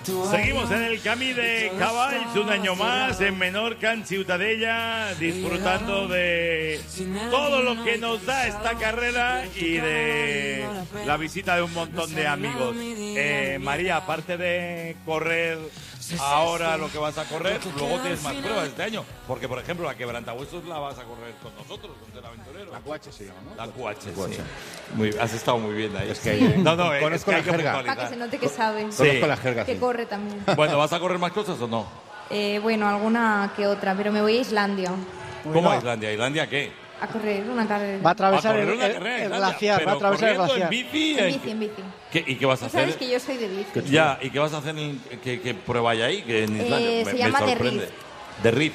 Seguimos en el camí de Cavalls un año más en Menorca, en Ciutadella, disfrutando de todo lo que nos da esta carrera y de la visita de un montón de amigos. María, aparte de correr ahora lo que vas a correr, luego tienes más pruebas este año, porque por ejemplo la Quebrantahuesos la vas a correr con nosotros, con el aventurero. La QH se llama, ¿no? La QH, sí. Has estado muy bien ahí. Es que hay, no, conozco que la hay que jerga. Para que se note que sabe. Sí. Conozco la jerga, Que sí. corre también. Bueno, ¿vas a correr más cosas o no? Bueno, alguna que otra, pero me voy a Islandia ¿Cómo a Islandia? ¿Islandia qué? a correr una carrera. Va a atravesar correr una el carrera en Islandia, glaciar, va a pero atravesar el corriendo glaciar. en bici. En bici. ¿Y qué vas a Tú hacer? sabes que yo soy de bici. Ya, ¿y qué vas a hacer? ¿Qué prueba hay ahí? Que en Islandia se llama The sorprende. The Reef.